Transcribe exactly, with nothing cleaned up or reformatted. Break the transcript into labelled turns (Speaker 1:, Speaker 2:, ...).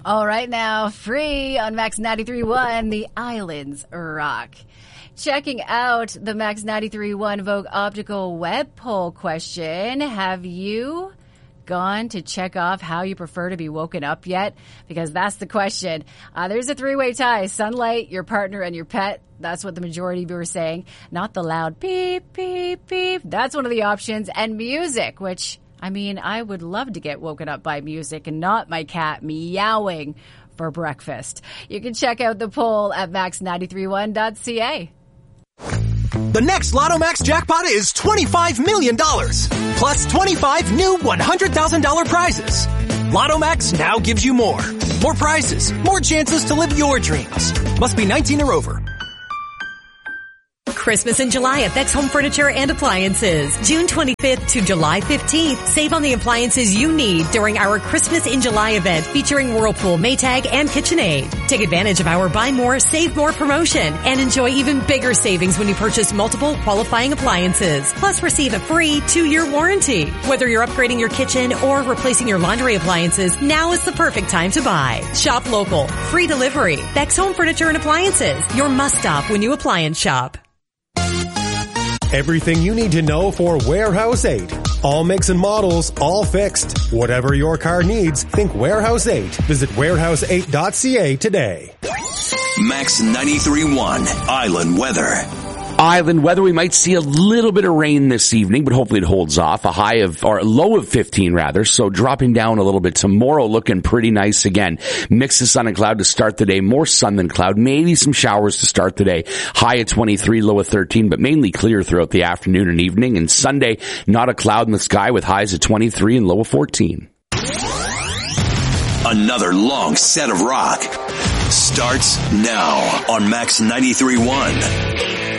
Speaker 1: All right now, free on Max ninety-three point one, The Islands Rock. Checking out the Max ninety-three point one Vogue Optical web poll question. Have you gone to check off how you prefer to be woken up yet? Because that's the question. Uh, there's a three-way tie. Sunlight, your partner, and your pet. That's what the majority of you were saying. Not the loud beep, beep, beep. That's one of the options. And music, which, I mean, I would love to get woken up by music and not my cat meowing for breakfast. You can check out the poll at max ninety-three point one dot c a.
Speaker 2: The next Lotto Max jackpot is twenty-five million dollars, plus twenty-five new one hundred thousand dollars prizes. Lotto Max now gives you more. More prizes, more chances to live your dreams. Must be nineteen or over.
Speaker 3: Christmas in July at Beck's Home Furniture and Appliances. June twenty-fifth to July fifteenth. Save on the appliances you need during our Christmas in July event featuring Whirlpool, Maytag, and KitchenAid. Take advantage of our Buy More, Save More promotion and enjoy even bigger savings when you purchase multiple qualifying appliances. Plus receive a free two-year warranty. Whether you're upgrading your kitchen or replacing your laundry appliances, now is the perfect time to buy. Shop local. Free delivery. Beck's Home Furniture and Appliances. Your must-stop when you appliance shop.
Speaker 4: Everything you need to know for Warehouse eight. All makes and models, all fixed. Whatever your car needs, think Warehouse eight. Visit warehouse eight dot c a today.
Speaker 5: Max ninety-three point one Island Weather.
Speaker 6: Island weather, we might see a little bit of rain this evening, but hopefully it holds off. A high of, or a low of fifteen rather, so dropping down a little bit. Tomorrow looking pretty nice again. Mix of sun and cloud to start the day. More sun than cloud. Maybe some showers to start the day. High of twenty-three, low of thirteen, but mainly clear throughout the afternoon and evening. And Sunday, not a cloud in the sky with highs of twenty-three and low of fourteen.
Speaker 5: Another long set of rock starts now on Max ninety-three point one.